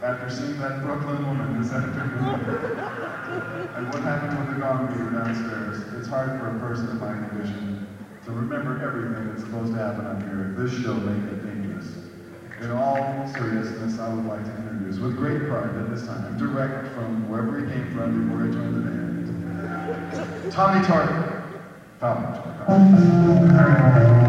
after seeing that Brooklyn woman this afternoon, and what happened with the gong beater downstairs, it's hard for a person in my condition to remember everything that's supposed to happen up here. This show may get dangerous. In all seriousness, I would like to introduce, with great pride at this time, direct from wherever he came from before he joined the band, Tommy Tarver. Tommy Tarver.